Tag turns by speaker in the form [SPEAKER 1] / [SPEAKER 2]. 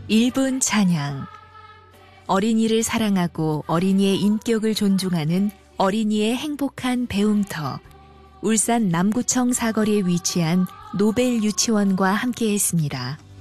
[SPEAKER 1] 1분 찬양. 어린이를 사랑하고 어린이의 인격을 존중하는 어린이의 행복한 배움터. 울산 남구청 사거리에 위치한 노벨 유치원과 함께했습니다.